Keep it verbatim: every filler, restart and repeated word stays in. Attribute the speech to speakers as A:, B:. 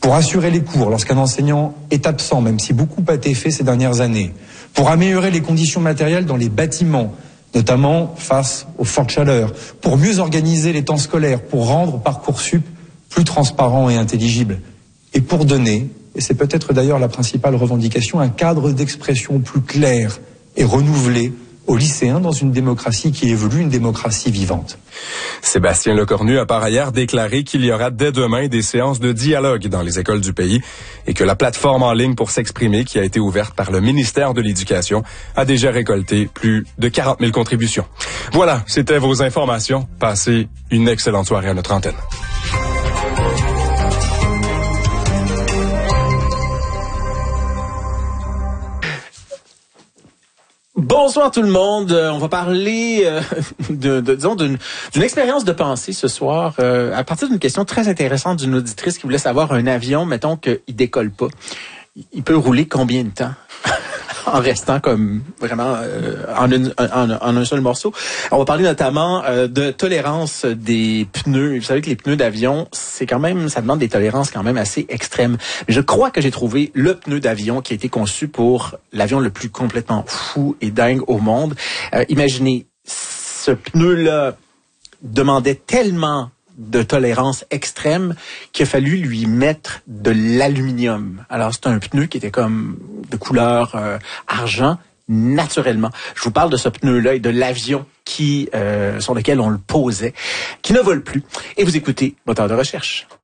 A: pour assurer les cours lorsqu'un enseignant est absent, même si beaucoup a été fait ces dernières années, pour améliorer les conditions matérielles dans les bâtiments, notamment face aux fortes chaleurs, pour mieux organiser les temps scolaires, pour rendre Parcoursup plus transparent et intelligible, et pour donner, et c'est peut-être d'ailleurs la principale revendication, un cadre d'expression plus clair et renouvelé aux lycéens dans une démocratie qui évolue, une démocratie vivante.
B: Sébastien Lecornu a par ailleurs déclaré qu'il y aura dès demain des séances de dialogue dans les écoles du pays et que la plateforme en ligne pour s'exprimer qui a été ouverte par le ministère de l'Éducation a déjà récolté plus de quarante mille contributions. Voilà, c'était vos informations. Passez une excellente soirée à notre antenne.
C: Bonsoir tout le monde. Euh, on va parler euh, de, de disons d'une d'une expérience de pensée ce soir euh, à partir d'une question très intéressante d'une auditrice qui voulait savoir un avion, mettons qu'il décolle pas. Il peut rouler combien de temps en restant comme vraiment euh, en, une, en, en un seul morceau. On va parler notamment euh, de tolérance des pneus. Vous savez que les pneus d'avion, c'est quand même, ça demande des tolérances quand même assez extrêmes. Mais je crois que j'ai trouvé le pneu d'avion qui a été conçu pour l'avion le plus complètement fou et dingue au monde. Euh, imaginez, ce pneu-là demandait tellement de tolérance extrême qu'il a fallu lui mettre de l'aluminium. Alors, c'est un pneu qui était comme de couleur euh, argent, naturellement. Je vous parle de ce pneu-là et de l'avion qui euh, sur lequel on le posait, qui ne vole plus. Et vous écoutez Moteur de recherche.